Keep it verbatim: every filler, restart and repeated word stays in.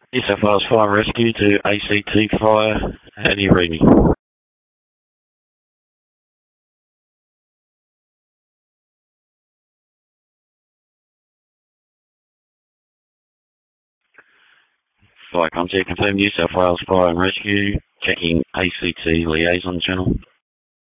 New South Wales Fire and Rescue to A C T Fire. How do you read me? Fire contact confirmed. New South Wales Fire and Rescue checking A C T liaison channel.